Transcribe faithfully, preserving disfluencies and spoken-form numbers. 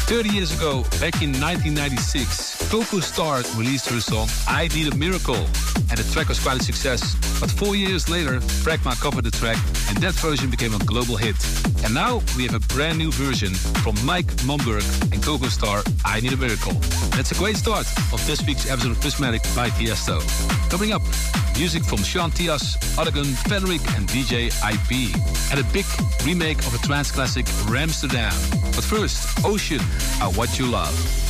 thirty years ago, back in nineteen ninety-six, Coco Star released her song I Need a Miracle, and the track was quite a success. But four years later, Pragma covered the track, and that version became a global hit. And now we have a brand new version from Mike Momberg and Coco Star, I Need a Miracle. That's a great start of this week's episode of Prismatic by Tiesto. Coming up, music from Sean Tias, Odegon, Fenric and D J I P, and a big remake of a trance classic, Ramsterdam. But first, Ocean, I What You Love.